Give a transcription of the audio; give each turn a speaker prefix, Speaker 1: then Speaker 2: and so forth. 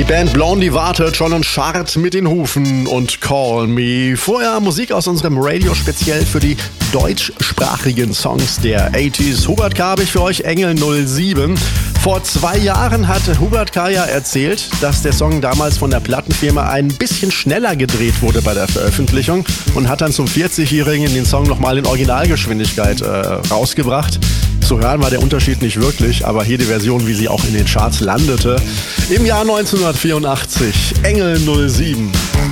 Speaker 1: Die Band Blondie wartet schon und scharrt mit den Hufen und Call Me. Vorher Musik aus unserem Radio speziell für die deutschsprachigen Songs der 80s. Hubert K. habe ich für euch, Engel 07. Vor 2 Jahren hat Hubert K. ja erzählt, dass der Song damals von der Plattenfirma ein bisschen schneller gedreht wurde bei der Veröffentlichung und hat dann zum 40-Jährigen den Song nochmal in Originalgeschwindigkeit rausgebracht. Zu hören war der Unterschied nicht wirklich, aber hier die Version, wie sie auch in den Charts landete. Im Jahr 1984, Engel 07.